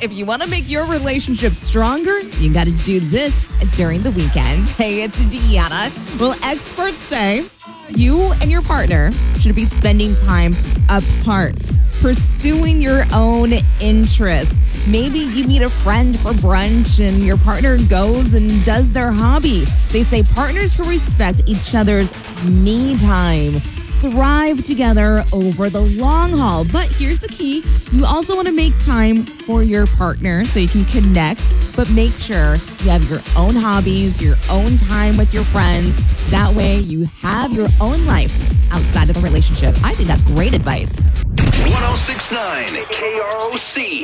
If you want to make your relationship stronger, you got to do this during the weekend. Hey, it's Deanna. Well, experts say you and your partner should be spending time apart, pursuing your own interests. Maybe you meet a friend for brunch and your partner goes and does their hobby. They say partners who respect each other's me time thrive together over the long haul. But here's the key. You also want to make time for your partner so you can connect, but make sure you have your own hobbies, your own time with your friends. That way you have your own life outside of a relationship. I think that's great advice. 1069 KROC.